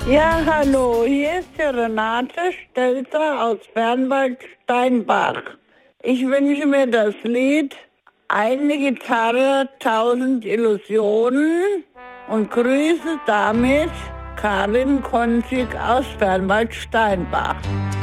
Ja, hallo, hier ist die Renate Stelzer aus Bernwald-Steinbach. Ich wünsche mir das Lied Eine Gitarre, 1000 Illusionen und grüße damit Karin Konzig aus Bernwald-Steinbach.